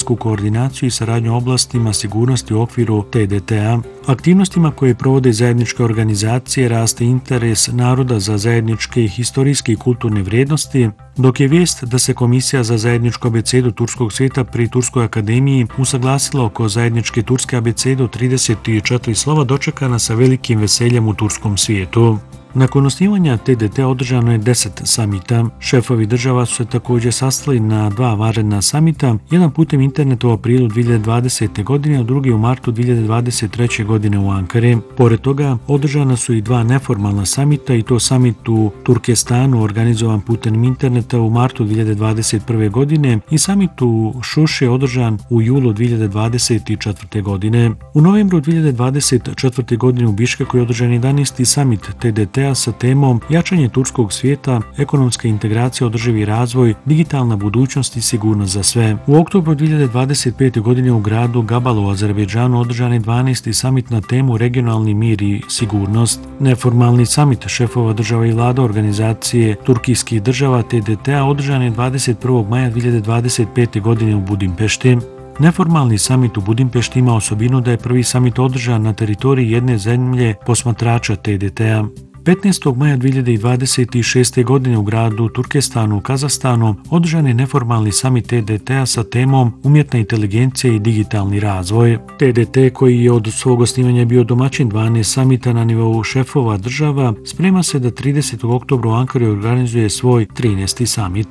tematsku koordinaciju i saradnju u oblastima sigurnosti u okviru TDT-a. Aktivnostima koje provode zajedničke organizacije raste interes naroda za zajedničke historijske i kulturne vrijednosti, dok je vijest da se Komisija za zajedničku abecedu turskog svijeta pri Turskoj akademiji usaglasila oko zajedničke turske abecede od 34 slova dočekana sa velikim veseljem u turskom svijetu. Nakon osnivanja TDT održano je 10 samita. Šefovi država su se također sastali na 2 vanredna samita, jedan putem interneta u aprilu 2020. godine, a drugi u martu 2023. godine u Ankari. Pored toga, održana su i 2 neformalna samita, i to samit u Turkestanu organizovan putem interneta u martu 2021. godine i samit u Šuši održan u julu 2024. godine. U novembru 2024. godine u Biškeku je održan 11. samit TDT sa temom jačanje turskog svijeta, ekonomska integracija, održivi razvoj, digitalna budućnost i sigurnost za sve. U oktobru 2025. godine u gradu Gabalu u Azerbejdžanu održan je 12. samit na temu regionalni mir i sigurnost. Neformalni samit šefova država i vlada organizacije turkijskih država TDT-a održan je 21. maja 2025. godine u Budimpešti. Neformalni samit u Budimpešti ima osobinu da je prvi samit održan na teritoriji jedne zemlje posmatrača TDT-a. 15. maja 2026. godine u gradu Turkestanu u Kazahstanu održan je neformalni samit TDT-a sa temom umjetna inteligencija i digitalni razvoj. TDT, koji je od svog osnivanja bio domaćin 12 samita na nivou šefova država, sprema se da 30. oktobra u Ankari organizuje svoj 13. samit.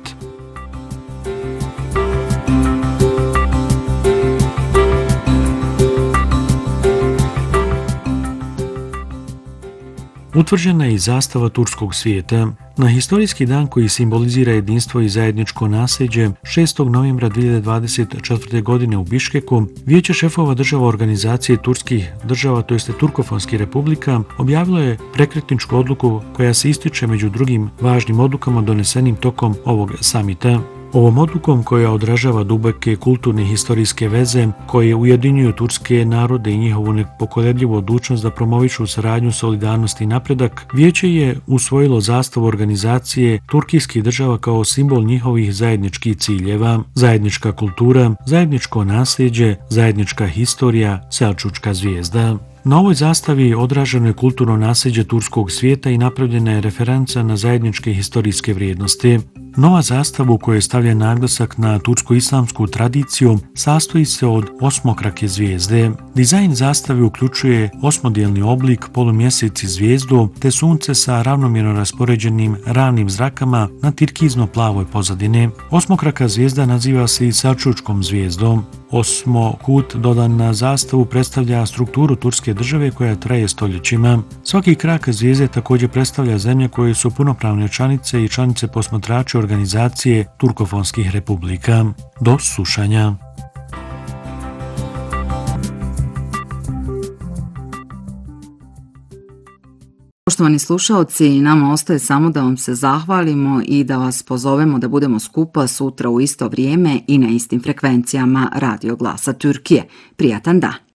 Utvrđena je i zastava turskog svijeta. Na historijski dan koji simbolizira jedinstvo i zajedničko nasljeđe, 6. novembra 2024. godine u Biškeku, Vijeće šefova država organizacije turskih država, to jeste Turkofonskih republika, objavilo je prekretničku odluku koja se ističe među drugim važnim odlukama donesenim tokom ovog samita. Ovom odlukom, koja odražava duboke kulturne i historijske veze koje ujedinjuju turske narode i njihovu nepokolebljivu odlučnost da promovišu saradnju, solidarnost i napredak, Vijeće je usvojilo zastavu organizacije turkijskih država kao simbol njihovih zajedničkih ciljeva: zajednička kultura, zajedničko nasljeđe, zajednička historija, selčučka zvijezda. Na ovoj zastavi odraženo je kulturno nasljeđe turskog svijeta i napravljena je referenca na zajedničke historijske vrijednosti. Nova zastava, u kojoj je stavljen naglasak na tursko-islamsku tradiciju, sastoji se od osmokrake zvijezde. Dizajn zastave uključuje osmodijelni oblik, polumjesec i zvijezdu, te sunce sa ravnomjerno raspoređenim ravnim zrakama na tirkizno-plavoj pozadini. Osmokraka zvijezda naziva se i selčučkom zvijezdom. Osmokut dodan na zastavu predstavlja strukturu turske države koja traje stoljećima. Svaki krak zvijezde također predstavlja zemlje koje su punopravne članice i članice posmatrača organizacije Turkofonskih republika. Do slušanja. Poštovani slušaoci, nama ostaje samo da vam se zahvalimo i da vas pozovemo da budemo skupa sutra u isto vrijeme i na istim frekvencijama Radio Glasa Türkije. Prijatan dan!